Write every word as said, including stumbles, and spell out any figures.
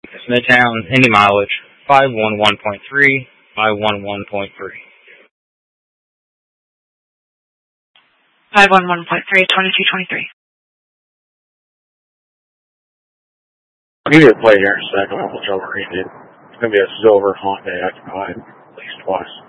Midtown, any mileage, five one one point three, five one one point three. five one one point three, twenty-two twenty-three. I'll give you a play here in a second. We'll trouble reading it. It's going to be a silver Hyundai occupied, at least twice.